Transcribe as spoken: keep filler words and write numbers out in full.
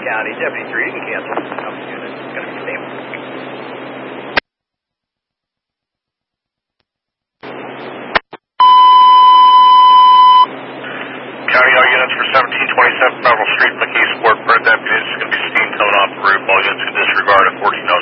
County, Deputy three, you can cancel. Comes unit, it's going to be stable. County, all units for seventeen twenty-seven Federal Street, McKee Sport, Bird Deputies, is going to be steam towing off the roof. All units can disregard at fourteen oh